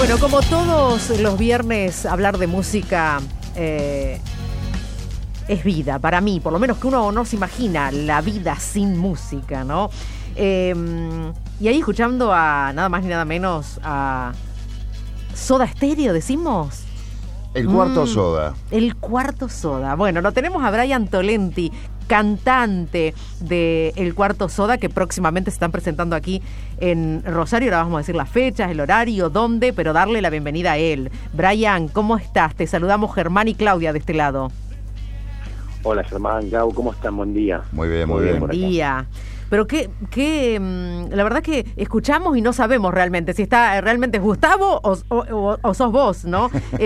Bueno, como todos los viernes, hablar de música es vida, para mí, por lo menos que uno no se imagina la vida sin música, ¿no? Y ahí escuchando a nada más ni nada menos a Soda Stereo, decimos. El Cuarto Soda. El Cuarto Soda. Bueno, lo tenemos a Brian Tolenti, cantante de El Cuarto Soda, que próximamente se están presentando aquí en Rosario. Ahora vamos a decir las fechas, el horario, dónde, pero darle la bienvenida a él. Brian, ¿cómo estás? Te saludamos Germán y Claudia de este lado. Hola Germán, Gau, ¿cómo están? Buen día. Muy bien, muy bien. Buen día. Pero la verdad que escuchamos y no sabemos realmente si está realmente Gustavo o sos vos, ¿no?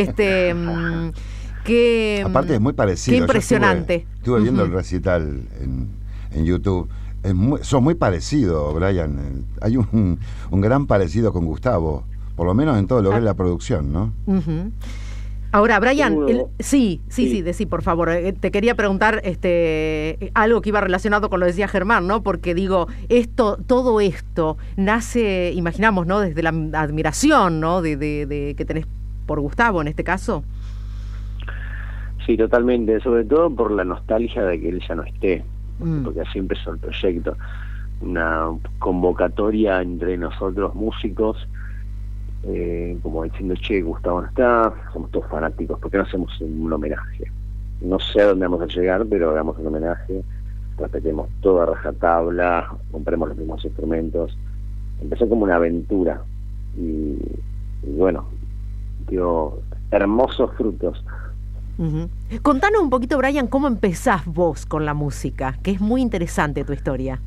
Aparte es muy parecido. Qué impresionante. Estuve viendo el recital en YouTube. Sos muy parecido, Brian. Hay un gran parecido con Gustavo, por lo menos en todo lo que es la producción, ¿no? Ahora, Brian, sí, decí, por favor. Te quería preguntar algo que iba relacionado con lo que decía Germán, ¿no? Porque digo, todo esto nace, imaginamos, ¿no? Desde la admiración, ¿no? De que tenés por Gustavo, en este caso. Sí, totalmente, sobre todo por la nostalgia de que él ya no esté, porque así empezó el proyecto, una convocatoria entre nosotros músicos, como diciendo, che, Gustavo no está, somos todos fanáticos, ¿por qué no hacemos un homenaje? No sé a dónde vamos a llegar, pero hagamos un homenaje, respetemos toda rajatabla, compremos los mismos instrumentos. Empezó como una aventura y bueno, dio hermosos frutos. Contanos un poquito, Brian, cómo empezás vos con la música, que es muy interesante tu historia.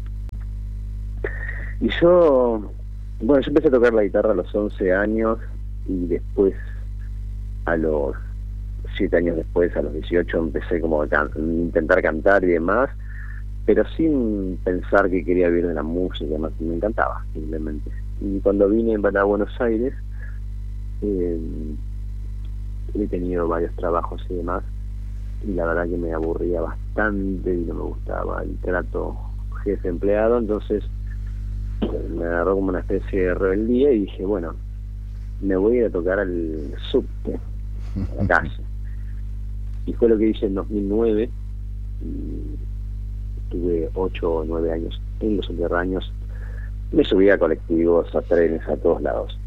Y yo empecé a tocar la guitarra a los 11 años y después, a los 7 años después, a los 18, empecé como a intentar cantar y demás, pero sin pensar que quería vivir de la música, me encantaba, simplemente. Y cuando vine para Buenos Aires, he tenido varios trabajos y demás, y la verdad que me aburría bastante y no me gustaba el trato jefe-empleado, entonces me agarró como una especie de rebeldía y dije, bueno, me voy a ir a tocar al subte, a la calle. Y fue lo que hice en 2009, y estuve 8 o 9 años en los subterráneos, me subía a colectivos, a trenes, a todos lados.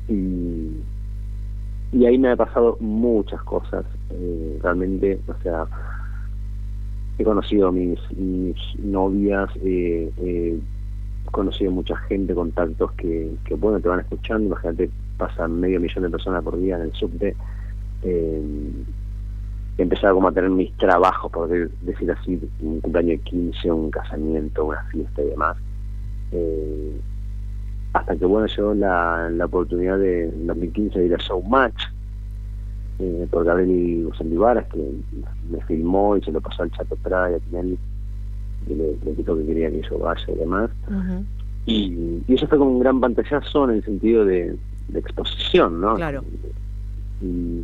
Y ahí me ha pasado muchas cosas, realmente, o sea, he conocido mis novias, he conocido mucha gente, contactos que bueno, te van escuchando, imagínate, pasan 500.000 de personas por día en el subte. Empezaba como a tener mis trabajos, por decir así, un cumpleaños de 15, un casamiento, una fiesta y demás. Hasta que bueno, llegó la oportunidad de en 2015 de ir a Showmatch por Gabriel Guzmán, que me filmó y se lo pasó al Chato Prada y a Tinelli, y le dijo que quería que yo vaya y demás. Y eso fue como un gran pantallazo en el sentido de exposición, ¿no? Claro. Y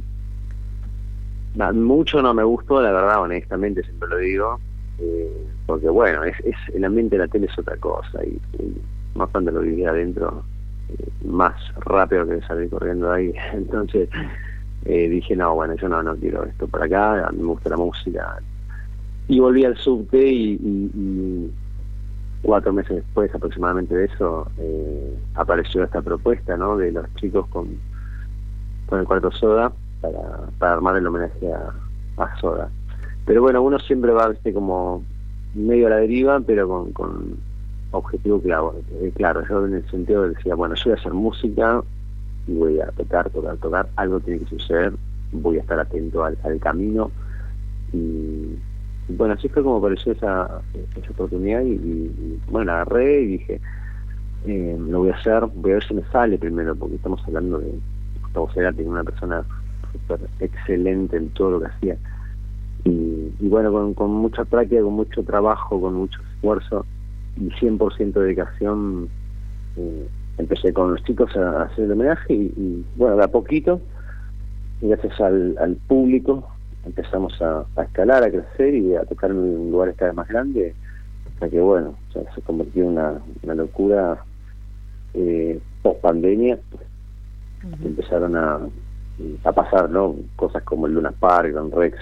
mucho no me gustó, la verdad, honestamente, siempre lo digo, porque bueno, es el ambiente de la tele es otra cosa, y más cuando lo vivía adentro, más rápido que salir corriendo de ahí. Entonces dije, no, bueno, yo no quiero esto por acá, a mí me gusta la música. Y volví al subte y 4 meses después aproximadamente de eso, apareció esta propuesta, ¿no?, de los chicos con el Cuarto Soda para armar el homenaje a Soda. Pero bueno, uno siempre va, como medio a la deriva, pero con objetivo claro. Yo en el sentido de decía, bueno, yo voy a hacer música y voy a tocar, algo tiene que suceder, voy a estar atento al camino, y bueno, así fue como apareció esa oportunidad, y bueno, la agarré y dije, lo voy a hacer, voy a ver si me sale primero, porque estamos hablando de Gustavo Cerati, una persona súper excelente en todo lo que hacía, y bueno, con mucha práctica, con mucho trabajo, con mucho esfuerzo y 100% de dedicación, empecé con los chicos a hacer el homenaje, y bueno, de a poquito, gracias al público, empezamos a escalar, a crecer y a tocar en lugares cada vez más grandes, hasta que bueno, se convirtió en una locura post pandemia, que empezaron a pasar, ¿no? Cosas como el Luna Park, Gran Rex,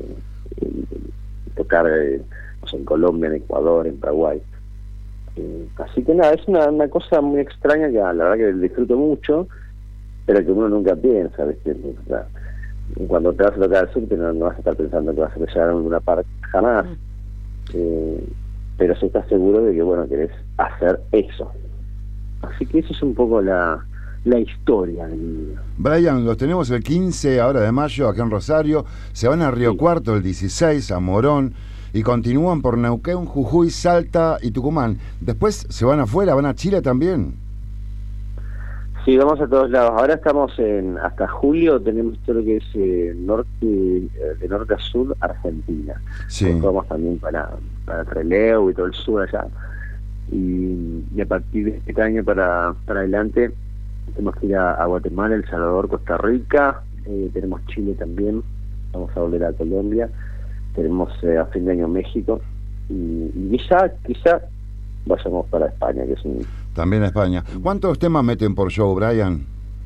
tocar no sé, en Colombia, en Ecuador, en Paraguay. Así que nada, es una cosa muy extraña que la verdad que disfruto mucho, pero que uno nunca piensa, ¿viste? O sea, cuando te vas a tocar al sur, no vas a estar pensando que vas a llegar a una parte jamás, pero sí estás seguro de que, bueno, querés hacer eso. Así que eso es un poco la historia del video. Brian, los tenemos el 15 ahora de mayo acá en Rosario, se van a Río Cuarto el 16, a Morón, y continúan por Neuquén, Jujuy, Salta y Tucumán. Después se van afuera, van a Chile también. Sí, vamos a todos lados. Ahora estamos hasta julio, tenemos todo lo que es de norte a sur, Argentina. Sí. Vamos también para Trelew y todo el sur allá. Y a partir de este año para adelante, tenemos que ir a Guatemala, El Salvador, Costa Rica, tenemos Chile también, vamos a volver a Colombia, tenemos a fin de año México, y quizá vayamos para España, que es un... También a España. ¿Cuántos temas meten por show, Brian?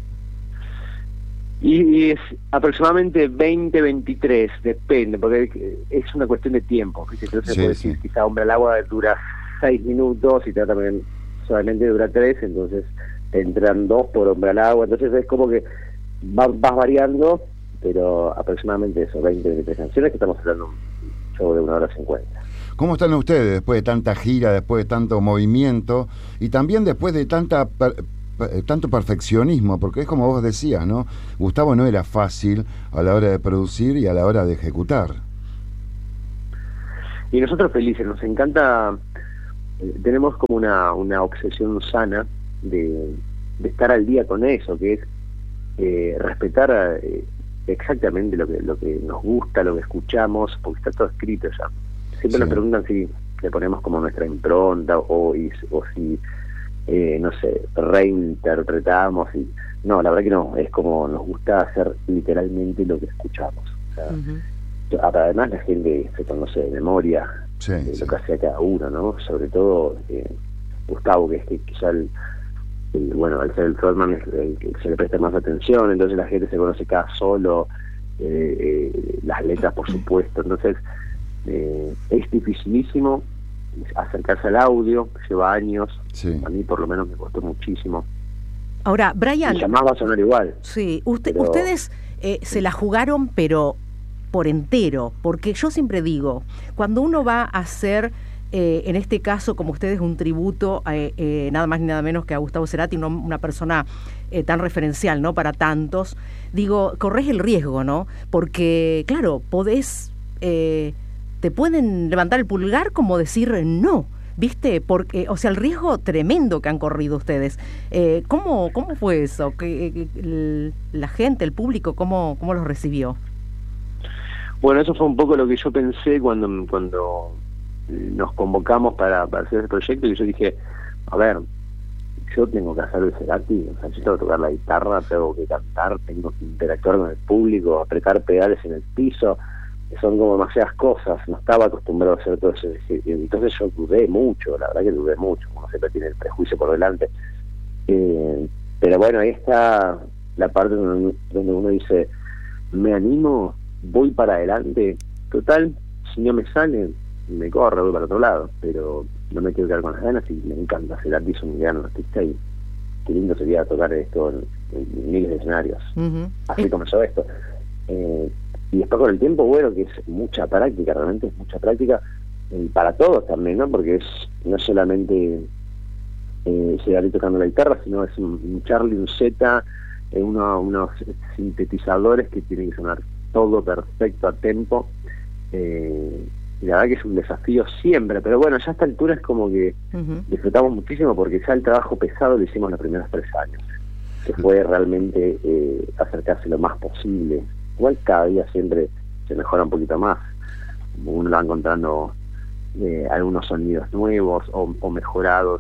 Y es aproximadamente 20, 23, depende, porque es una cuestión de tiempo, ¿viste? Entonces Sí, puede sí. decir, quizá Hombre al Agua dura 6 minutos y te también solamente dura 3, entonces entran 2 por Hombre al Agua, entonces es como que vas variando, pero aproximadamente eso, 20, 23 canciones, que estamos hablando de un show de 1 hora 50. ¿Cómo están ustedes después de tanta gira, después de tanto movimiento y también después de tanto perfeccionismo? Porque es como vos decías, ¿no? Gustavo no era fácil a la hora de producir y a la hora de ejecutar. Y nosotros felices, nos encanta, tenemos como una obsesión sana de estar al día con eso, que es respetar exactamente lo que nos gusta, lo que escuchamos, porque está todo escrito ya. Siempre nos preguntan si le ponemos como nuestra impronta o si, no sé, reinterpretamos. No, la verdad que no, es como nos gusta hacer literalmente lo que escuchamos. O sea, además la gente se conoce de memoria lo que hacía cada uno, ¿no? Sobre todo Gustavo, que es que quizá bueno, al ser el frontman es el que se le presta más atención, entonces la gente se conoce cada solo, las letras por supuesto, entonces es dificilísimo acercarse al audio, lleva años, a mí por lo menos me costó muchísimo. Ahora, Brian, y jamás va a sonar igual. Sí, ustedes se la jugaron, pero por entero, porque yo siempre digo, cuando uno va a hacer, en este caso, como ustedes, un tributo nada más ni nada menos que a Gustavo Cerati, una persona tan referencial, ¿no?, para tantos, digo, corres el riesgo, ¿no? Porque, claro, podés... te pueden levantar el pulgar como decir no, ¿viste? Porque, o sea, el riesgo tremendo que han corrido ustedes. ¿Cómo fue eso? La gente, el público, ¿cómo los recibió? Bueno, eso fue un poco lo que yo pensé cuando nos convocamos para hacer ese proyecto, y yo dije, a ver, yo tengo que hacer el Cerati, o sea, yo tengo que tocar la guitarra, tengo que cantar, tengo que interactuar con el público, apretar pedales en el piso, son como demasiadas cosas, no estaba acostumbrado a hacer todo eso, entonces yo dudé mucho, la verdad que dudé mucho, uno siempre tiene el prejuicio por delante, pero bueno, ahí está la parte donde uno dice, me animo, voy para adelante, total, si no me sale, me corro, voy para otro lado, pero no me quiero quedar con las ganas y me encanta. Cerati es un gran artista y qué lindo sería tocar esto en miles de escenarios. Así comenzó esto. Y después con el tiempo, bueno, que es mucha práctica, realmente es mucha práctica para todos también, ¿no? Porque no es solamente Cerati tocando la guitarra, sino es un Charlie, un Z, unos sintetizadores que tienen que sonar todo perfecto a tempo. Y la verdad que es un desafío siempre, pero bueno, ya a esta altura es como que disfrutamos muchísimo, porque ya el trabajo pesado lo hicimos los primeros 3 años, que fue realmente acercarse lo más posible. Igual cada día siempre se mejora un poquito más, uno va encontrando algunos sonidos nuevos o mejorados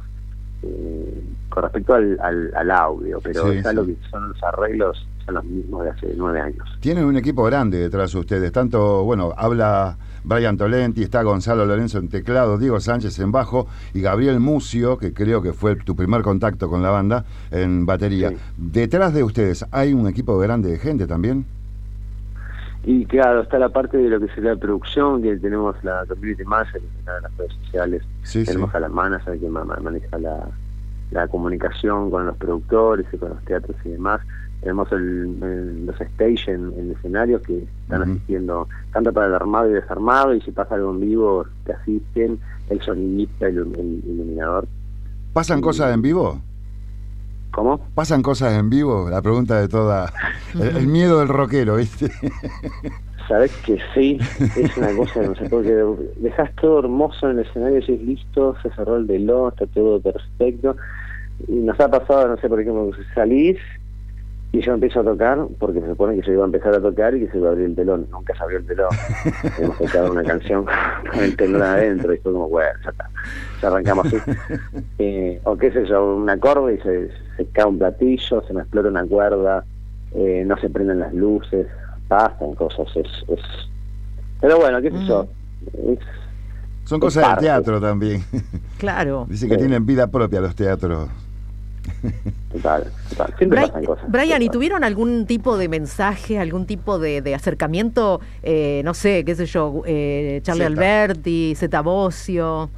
con respecto al audio, pero ya lo que son los arreglos son los mismos de hace 9 años. Tienen un equipo grande detrás de ustedes, tanto, bueno, habla Brian Tolenti, está Gonzalo Lorenzo en teclado, Diego Sánchez en bajo y Gabriel Mucio, que creo que fue tu primer contacto con la banda, en batería. Sí. Detrás de ustedes, ¿hay un equipo grande de gente también? Y claro, está la parte de lo que sería la producción, que tenemos la community manager, que está en las redes sociales, Sí, tenemos sí. a la manager que maneja la comunicación con los productores y con los teatros y demás. Tenemos los stage en escenarios que están Ujú. asistiendo tanto para el armado y desarmado, y si pasa algo en vivo te asisten, el sonidista, el iluminador. ¿Pasan cosas en vivo? ¿Cómo? ¿Pasan cosas en vivo? La pregunta de toda... El miedo del rockero, ¿viste? Sabes que sí, es una cosa, no sé, porque dejas todo hermoso en el escenario, decís listo, se cerró el telón, está todo perfecto, y nos ha pasado, no sé, por ejemplo, salís y yo empiezo a tocar, porque se supone que yo iba a empezar a tocar y que se iba a abrir el telón, nunca se abrió el telón, hemos tocado una canción con el telón adentro, y fue como, bueno, ya está, ya arrancamos así, o qué sé yo, un acorde y se cae un platillo, se me explota una cuerda, no se prenden las luces, pasan cosas, pero bueno, qué sé yo, Son es cosas del parte. teatro también. Claro. Dicen que Sí. tienen vida propia los teatros. Total, siempre pasan cosas. Brian, ¿y tuvieron algún tipo de mensaje, algún tipo de acercamiento? No sé, qué sé yo, Charlie Zeta. Alberti, Zeta Bosio.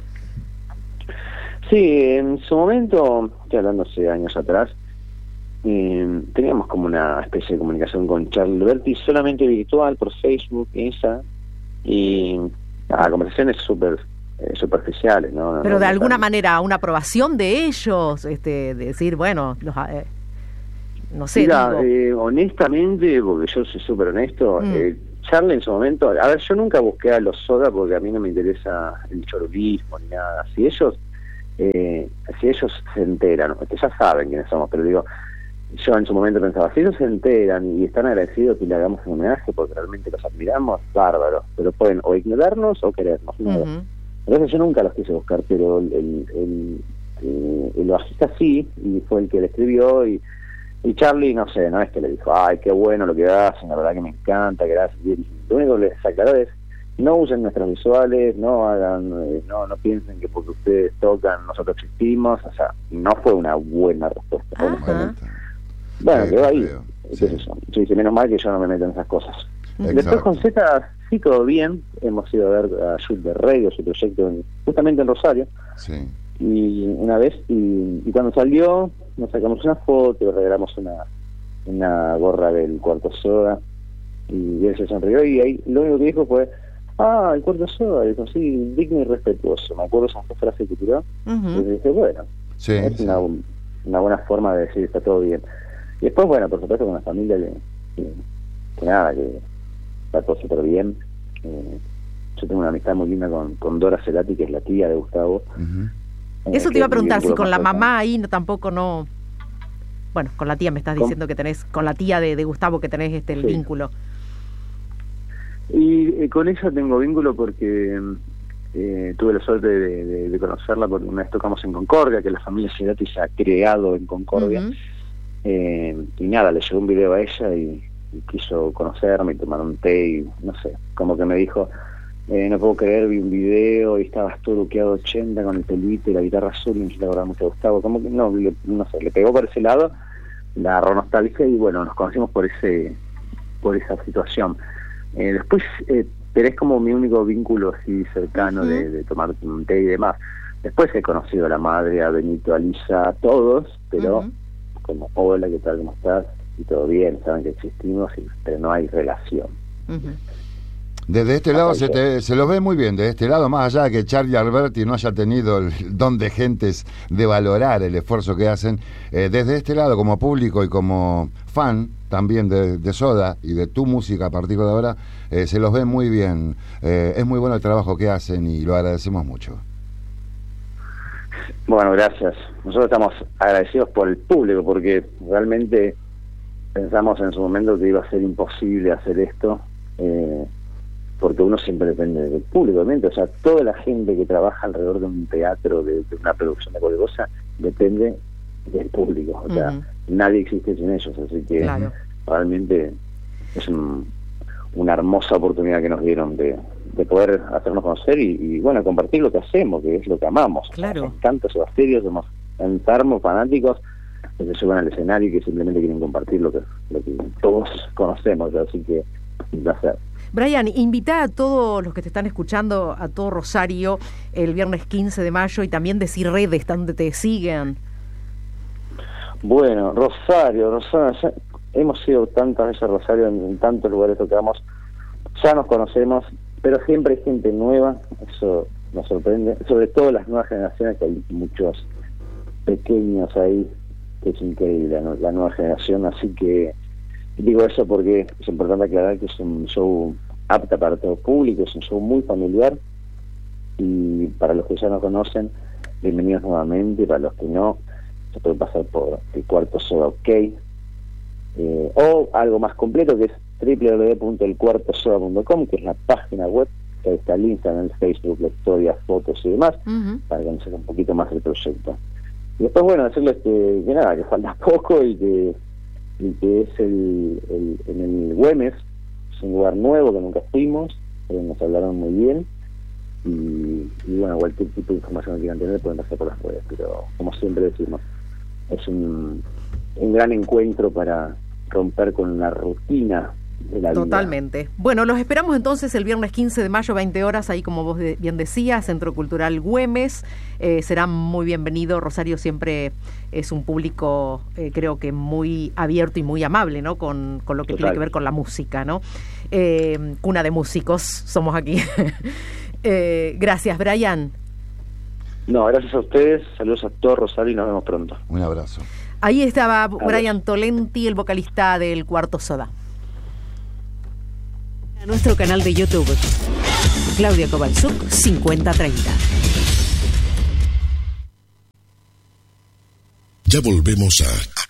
Sí, en su momento, estoy hablando hace años atrás, teníamos como una especie de comunicación con Charlie Alberti, solamente virtual, por Facebook, y conversaciones súper superficiales, ¿no? Pero No, de no alguna tan- manera, una aprobación de ellos, de decir, bueno, no sé, Mira, digo, honestamente, porque yo soy súper honesto, Mm. Charlie en su momento, a ver, yo nunca busqué a los Soda porque a mí no me interesa el chorolismo ni nada. Si ellos se enteran, que ya saben quiénes somos, pero digo, yo en su momento pensaba, si ellos se enteran y están agradecidos que le hagamos un homenaje porque realmente los admiramos, bárbaro, pero pueden o ignorarnos o querernos, ¿no? ujú. Entonces yo nunca los quise buscar, pero el bajista sí, y fue el que le escribió, y Charlie, no sé, no es que le dijo, ay, qué bueno lo que hacen, la verdad que me encanta, gracias. Y lo único que les aclaró es, no usen nuestras visuales, no hagan, no piensen que porque ustedes tocan nosotros existimos, o sea, no fue una buena respuesta. Ajá. honestamente. Bueno, Sí, quedó ahí. creo. ¿Qué Sí. sé yo? Yo dije, menos mal que yo no me meto en esas cosas. Exacto. Después con Z sí todo bien, hemos ido a ver a Jules de Rey, su proyecto justamente en Rosario, Sí. y una vez, y cuando salió nos sacamos una foto, regalamos una gorra del Cuarto Soda, y él se sonrió, y ahí lo único que dijo fue, el Cuarto Soda, dijo, sí, digno y respetuoso, me acuerdo esa frase que tiró, Ujú. y dije, bueno, Sí, es sí. una buena forma de decir está todo bien. Y después, bueno, por supuesto con la familia que nada, que está todo súper bien. Yo tengo una amistad muy linda con Dora Cerati, que es la tía de Gustavo. Ujú. Eso te que iba a es mi preguntar, si vínculo con la más mamá ahí tampoco no... Bueno, con la tía me estás ¿Cómo? diciendo que tenés, con la tía de Gustavo que tenés el Sí. vínculo. Y con ella tengo vínculo porque tuve la suerte de conocerla, porque una vez tocamos en Concordia, que la familia Cerati se ha creado en Concordia. Ujú. Y nada, le llegó un video a ella y quiso conocerme y tomar un té, y no sé, como que me dijo, no puedo creer, vi un video y estabas todo luqueado 80 con el pelito y la guitarra azul, y me hizo acordar mucho a Gustavo, como que no sé, le pegó por ese lado, la agarró nostalgia, y bueno, nos conocimos por esa situación. Después, pero es como mi único vínculo así cercano Ujú. de tomar un té y demás. Después he conocido a la madre, a Benito, a Lisa, a todos, pero Ujú. como, hola, ¿qué tal? ¿Cómo estás? Y todo bien, saben que existimos, pero no hay relación. Ujú. Desde este lado se los ve muy bien, de este lado, más allá de que Charlie Alberti no haya tenido el don de gentes de valorar el esfuerzo que hacen, desde este lado, como público y como fan también de Soda y de tu música a partir de ahora, se los ve muy bien. Es muy bueno el trabajo que hacen y lo agradecemos mucho. Bueno, gracias. Nosotros estamos agradecidos por el público, porque realmente pensamos en su momento que iba a ser imposible hacer esto, porque uno siempre depende del público, obviamente. O sea, toda la gente que trabaja alrededor de un teatro, de una producción de cualquier cosa, depende del público. O sea, Ujú. nadie existe sin ellos, así que Claro. realmente es una hermosa oportunidad que nos dieron de de poder hacernos conocer y bueno, compartir lo que hacemos, que es lo que amamos. Claro. Nos encanta Soda Stereo, somos enfermos, fanáticos, que se suben al escenario y que simplemente quieren compartir lo que todos conocemos, así que un placer. Brian, invita a todos los que te están escuchando, a todo Rosario, el viernes 15 de mayo, y también decir redes donde te siguen. Bueno, Rosario, hemos ido tantas veces a Rosario, en tantos lugares tocamos, ya nos conocemos, pero siempre hay gente nueva, eso nos sorprende, sobre todo las nuevas generaciones, que hay muchos pequeños ahí, que es increíble la nueva generación, así que digo eso porque es importante aclarar que es un show apto para todo público, es un show muy familiar, y para los que ya no conocen, bienvenidos nuevamente, para los que no, se puede pasar por el Cuarto Soda OK, o algo más completo que es www.elcuartosoda.com, que es la página web, que ahí está el Instagram, el Facebook, la historia, fotos y demás, para conocer un poquito más el proyecto. Y después, bueno, decirles que nada, que falta poco y que es en el Güemes, es un lugar nuevo que nunca fuimos, nos hablaron muy bien, y bueno, cualquier tipo de información que quieran tener pueden pasar por las redes, pero como siempre decimos, es un gran encuentro para romper con la rutina de la vida. Totalmente. Bueno, los esperamos entonces el viernes 15 de mayo, 20 horas, ahí como vos bien decías, Centro Cultural Güemes. Será muy bienvenido. Rosario siempre es un público, creo que muy abierto y muy amable, ¿no? Con lo que tiene que ver con la música, ¿no? Cuna de músicos somos aquí. Gracias, Brian. No, gracias a ustedes. Saludos a todo Rosario y nos vemos pronto. Un abrazo. Ahí estaba Brian Tolenti, el vocalista del Cuarto Soda. A nuestro canal de YouTube, Claudia Kovalchuk 5030. Ya volvemos a